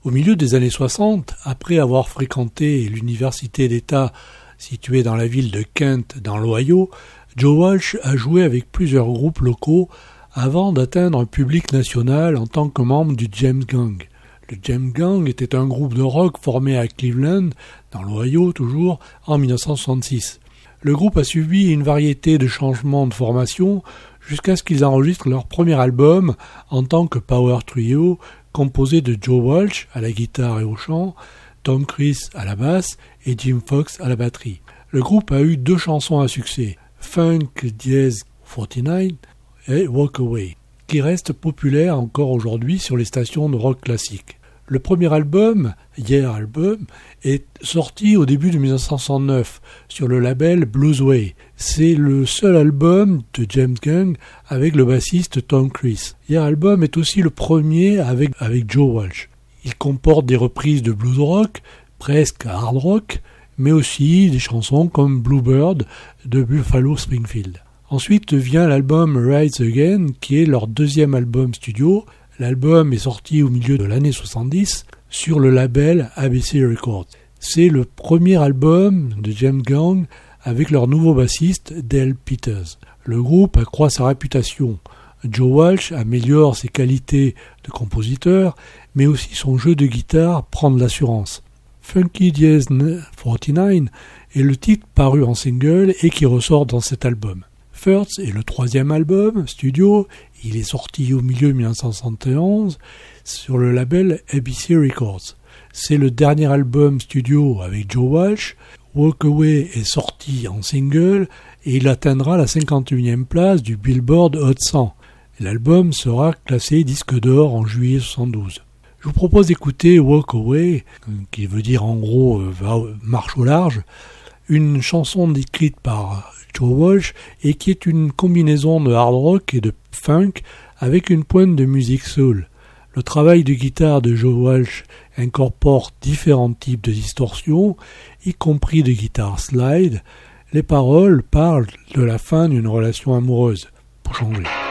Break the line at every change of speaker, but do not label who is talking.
Au milieu des années 60, après avoir fréquenté l'université d'État située dans la ville de Kent dans l'Ohio, Joe Walsh a joué avec plusieurs groupes locaux avant d'atteindre un public national en tant que membre du James Gang. Le James Gang était un groupe de rock formé à Cleveland, dans l'Ohio toujours, en 1966. Le groupe a subi une variété de changements de formation jusqu'à ce qu'ils enregistrent leur premier album en tant que power trio composé de Joe Walsh à la guitare et au chant, Tom Chris à la basse et Jim Fox à la batterie. Le groupe a eu 2 chansons à succès, Funk Diez 49 et Walk Away, qui restent populaires encore aujourd'hui sur les stations de rock classique. Le premier album, Yeah Album, est sorti au début de 1969 sur le label Bluesway. C'est le seul album de James Gang avec le bassiste Tom Chris. Yeah Album est aussi le premier avec Joe Walsh. Il comporte des reprises de blues rock, presque hard rock, mais aussi des chansons comme Bluebird de Buffalo Springfield. Ensuite vient l'album Rise Again, qui est leur deuxième album studio. L'album est sorti au milieu de l'année 70 sur le label ABC Records. C'est le premier album de James Gang avec leur nouveau bassiste Dale Peters. Le groupe accroît sa réputation. Joe Walsh améliore ses qualités de compositeur, mais aussi son jeu de guitare prend de l'assurance. Funky Diez 49 est le titre paru en single et qui ressort dans cet album. First est le 3e album studio, il est sorti au milieu 1971 sur le label ABC Records. C'est le dernier album studio avec Joe Walsh. Walk Away est sorti en single et il atteindra la 51e place du Billboard Hot 100. L'album sera classé disque d'or en juillet 72. Je vous propose d'écouter Walk Away, qui veut dire en gros marche au large, une chanson écrite par Joe Walsh et qui est une combinaison de hard rock et de funk avec une pointe de musique soul. Le travail de guitare de Joe Walsh incorpore différents types de distorsions, y compris de guitare slide. Les paroles parlent de la fin d'une relation amoureuse. Pour changer.